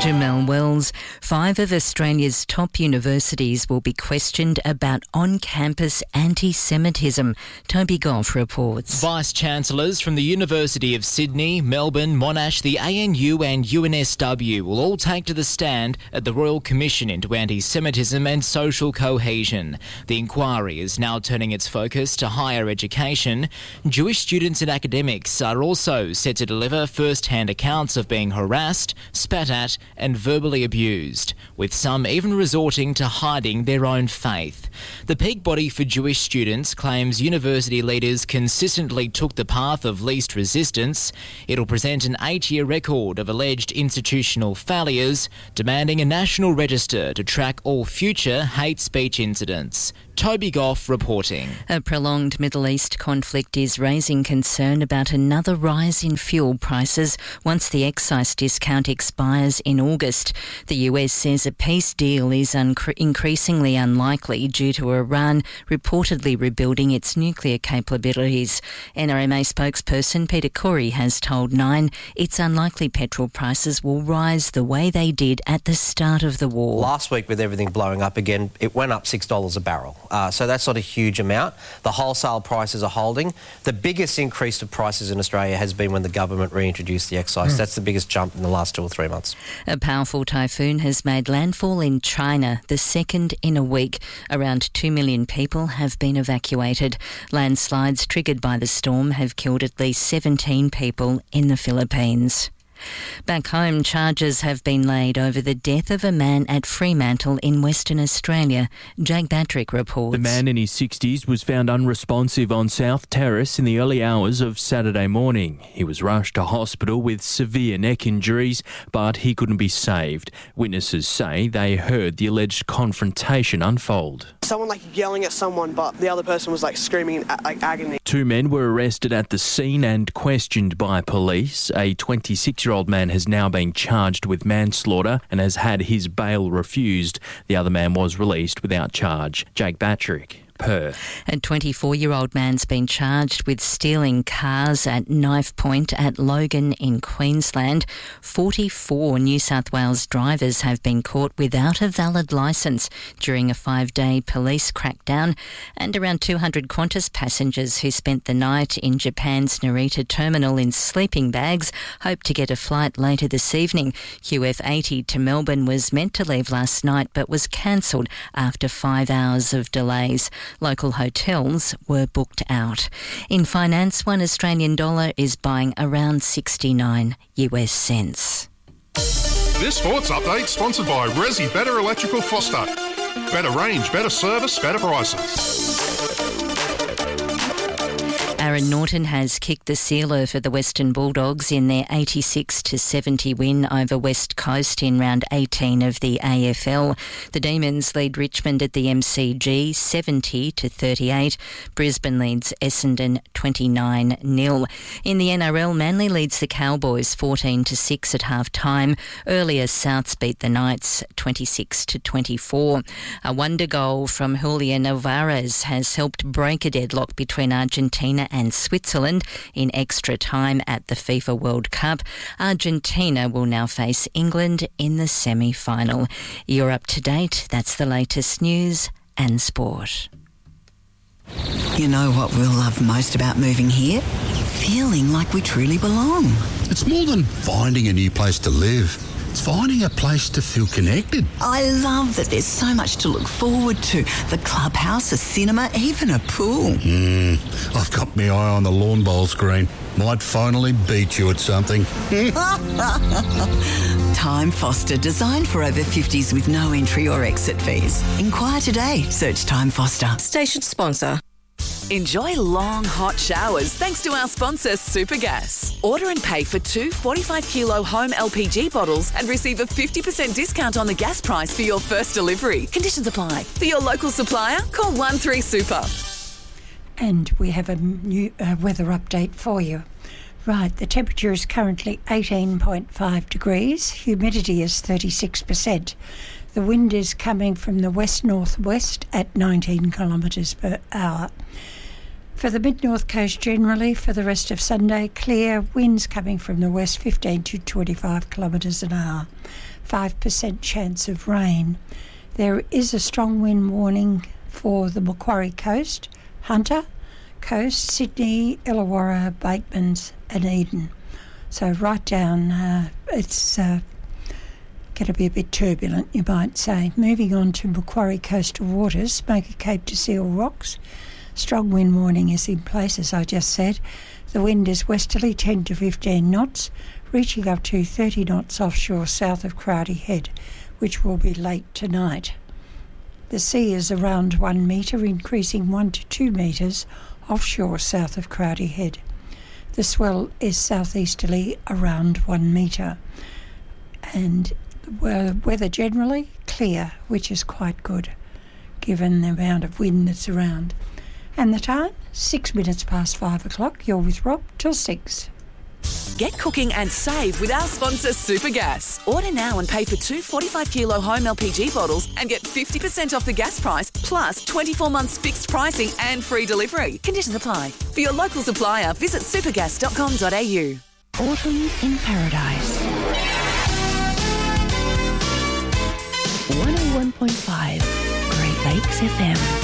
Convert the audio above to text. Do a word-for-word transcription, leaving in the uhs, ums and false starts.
to Mel Wells. Five of Australia's top universities will be questioned about on-campus anti-Semitism. Toby Goff reports. Vice-Chancellors from the University of Sydney, Melbourne, Monash, the A N U and U N S W will all take to the stand at the Royal Commission into Anti-Semitism and Social Cohesion. The inquiry is now turning its focus to higher education. Jewish students and academics are also set to deliver first-hand accounts of being harassed, spat at and verbally abused, with some even resorting to hiding their own faith. The peak body for Jewish students claims university leaders consistently took the path of least resistance. It'll present an eight-year record of alleged institutional failures, demanding a national register to track all future hate speech incidents. Toby Goff reporting. A prolonged Middle East conflict is raising concern about another rise in fuel prices once the excise discount expires in August. The U S says a peace deal is uncre- increasingly unlikely due to Iran reportedly rebuilding its nuclear capabilities. N R M A spokesperson Peter Corey has told Nine it's unlikely petrol prices will rise the way they did at the start of the war. Last week, with everything blowing up again, it went up six dollars a barrel. Uh, so that's not a huge amount. The wholesale prices are holding. The biggest increase of prices in Australia has been when the government reintroduced the excise. Mm. That's the biggest jump in the last two or three months. A powerful typhoon has made landfall in China, the second in a week. Around two million people have been evacuated. Landslides triggered by the storm have killed at least seventeen people in the Philippines. Back home, charges have been laid over the death of a man at Fremantle in Western Australia. Jake Batrick reports. The man in his sixties was found unresponsive on South Terrace in the early hours of Saturday morning. He was rushed to hospital with severe neck injuries, but he couldn't be saved. Witnesses say they heard the alleged confrontation unfold. Someone like yelling at someone, but the other person was like screaming in like agony. Two men were arrested at the scene and questioned by police. A twenty-six-year-old man has now been charged with manslaughter and has had his bail refused. The other man was released without charge. Jake Batrick, Perth. A twenty-four-year-old man's been charged with stealing cars at Knife Point at Logan in Queensland. forty-four New South Wales drivers have been caught without a valid licence during a five-day police crackdown, and around two hundred Qantas passengers who spent the night in Japan's Narita terminal in sleeping bags hope to get a flight later this evening. Q F eighty to Melbourne was meant to leave last night but was cancelled after five hours of delays. Local hotels were booked out. In finance, one Australian dollar is buying around sixty-nine U S cents. This sports update sponsored by Resi Better Electrical Foster. Better range, better service, better prices. Aaron Norton has kicked the sealer for the Western Bulldogs in their eighty-six to seventy win over West Coast in round eighteen of the A F L. The Demons lead Richmond at the M C G seventy to thirty-eight. Brisbane leads Essendon twenty-nine nil. In the N R L, Manly leads the Cowboys fourteen to six at half-time. Earlier, Souths beat the Knights twenty-six to twenty-four. A wonder goal from Julian Alvarez has helped break a deadlock between Argentina and Switzerland in extra time at the FIFA World Cup. Argentina will now face England in the semi-final. You're up to date. That's the latest news and sport. You know what we'll love most about moving here? Feeling like we truly belong. It's more than finding a new place to live. It's finding a place to feel connected. I love that there's so much to look forward to. The clubhouse, a cinema, even a pool. Mm, I've got my eye on the lawn bowl screen. Might finally beat you at something. Time Foster, designed for over fifties with no entry or exit fees. Inquire today. Search Time Foster. Station sponsor. Enjoy long, hot showers thanks to our sponsor, Supergas. Order and pay for two forty-five kilo home L P G bottles and receive a fifty percent discount on the gas price for your first delivery. Conditions apply. For your local supplier, call one three super. And we have a new uh, weather update for you. Right, the temperature is currently eighteen point five degrees. Humidity is thirty-six percent. The wind is coming from the west-northwest at nineteen kilometres per hour. For the mid-north coast generally, for the rest of Sunday, clear, winds coming from the west fifteen to twenty-five kilometres an hour, five percent chance of rain. There is a strong wind warning for the Macquarie coast, Hunter coast, Sydney, Illawarra, Batemans and Eden. So right down, uh, it's uh, going to be a bit turbulent, you might say. Moving on to Macquarie coastal waters, Smoky Cape to Seal Rocks. Strong wind warning is in place, as I just said. The wind is westerly, ten to fifteen knots, reaching up to thirty knots offshore south of Crowdy Head, which will be late tonight. The sea is around one metre, increasing one to two metres offshore south of Crowdy Head. The swell is southeasterly around one metre. And the weather generally clear, which is quite good, given the amount of wind that's around. And the time, six minutes past five o'clock. You're with Rob till six. Get cooking and save with our sponsor Supergas. Order now and pay for two forty-five kilo home L P G bottles and get fifty percent off the gas price, plus twenty-four months fixed pricing and free delivery. Conditions apply. For your local supplier, visit supergas dot com dot a u. Autumn in Paradise. one oh one point five Great Lakes F M.